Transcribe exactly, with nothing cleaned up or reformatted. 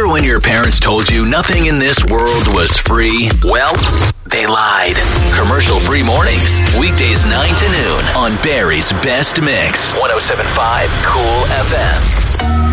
when your parents told you nothing in this world was free? Well, they lied. Commercial-free mornings. Weekdays nine to noon on Barry's Best Mix. one oh seven point five Cool F M.